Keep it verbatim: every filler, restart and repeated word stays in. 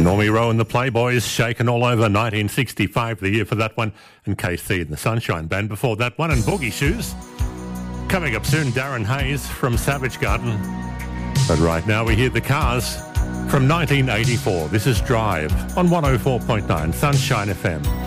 Normie Rowe and the Playboys, Shaken All Over, nineteen sixty-five, the year for that one, and K C and the Sunshine Band before that one, and Boogie Shoes. Coming up soon, Darren Hayes from Savage Garden. But right now we hear the Cars from nineteen eighty-four. This is Drive on one oh four point nine Sunshine F M.